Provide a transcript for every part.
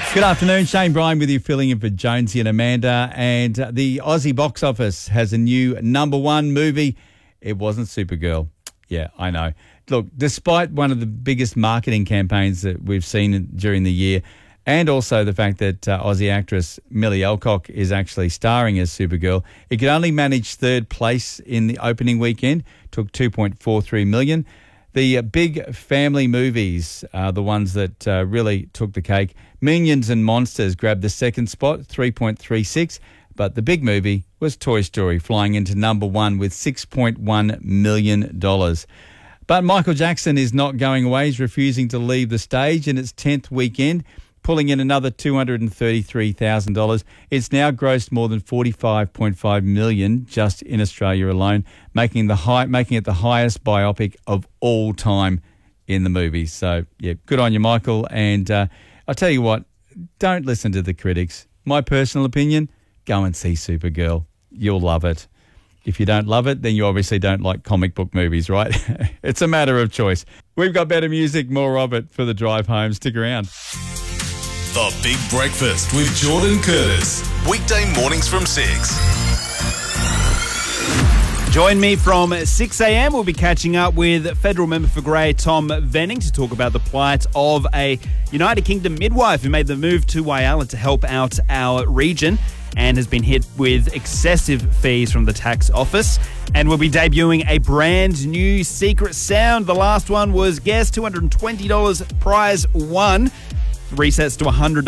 Good afternoon, Shane Bryan with you, filling in for Jonesy and Amanda. And the Aussie box office has a new number one movie. It wasn't Supergirl. Yeah, I know. Look, despite one of the biggest marketing campaigns that we've seen during the year, and also the fact that Aussie actress Millie Alcock is actually starring as Supergirl, it could only manage third place in the opening weekend, took $2.43 million. The big family movies are the ones that really took the cake. Minions and Monsters grabbed the second spot, 3.36, but the big movie was Toy Story, flying into number one with $6.1 million. But Michael Jackson is not going away. He's refusing to leave the stage in its 10th weekend, pulling in another $233,000. It's now grossed more than $45.5 million just in Australia alone, making it the highest biopic of all time in the movie. So, yeah, good on you, Michael. And I'll tell you what, don't listen to the critics. My personal opinion, go and see Supergirl. You'll love it. If you don't love it, then you obviously don't like comic book movies, right? It's a matter of choice. We've got better music, more of it for the drive home. Stick around. The Big Breakfast with Jordan Curtis. Weekday mornings from 6. Join me from 6 a.m. We'll be catching up with Federal Member for Grey Tom Venning to talk about the plight of a United Kingdom midwife who made the move to Whyalla to help out our region and has been hit with excessive fees from the tax office. And we'll be debuting a brand new secret sound. The last one was guess $220 prize won. Resets to $100,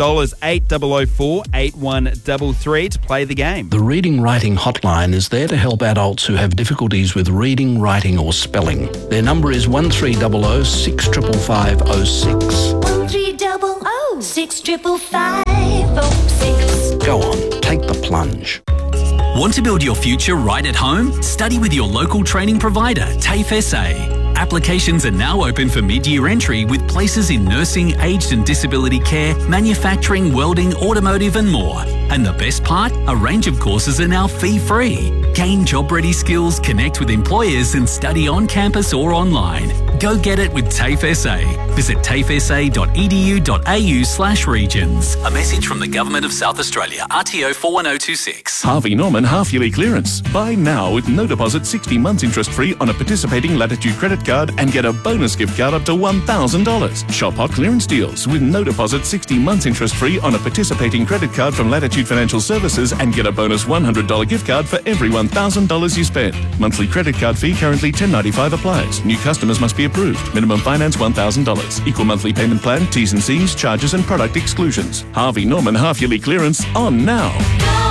8004-8133 to play the game. The Reading Writing Hotline is there to help adults who have difficulties with reading, writing or spelling. Their number is 1300 655 06. 1300 655 06. Go on, take the plunge. Want to build your future right at home? Study with your local training provider, TAFE SA. Applications are now open for mid-year entry with places in nursing, aged and disability care, manufacturing, welding, automotive and more. And the best part? A range of courses are now fee-free. Gain job-ready skills, connect with employers and study on campus or online. Go get it with TAFE SA. Visit tafesa.edu.au/regions. A message from the Government of South Australia, RTO 41026. Harvey Norman half-yearly clearance. Buy now with no deposit, 60 months interest-free on a participating Latitude credit card and get a bonus gift card up to $1,000. Shop hot clearance deals with no deposit, 60 months interest-free on a participating credit card from Latitude Financial Services and get a bonus $100 gift card for every $1,000 you spend. Monthly credit card fee currently $10.95 applies. New customers must be approved. Minimum finance $1,000. Equal monthly payment plan, T's and C's, charges and product exclusions. Harvey Norman half-yearly clearance on now.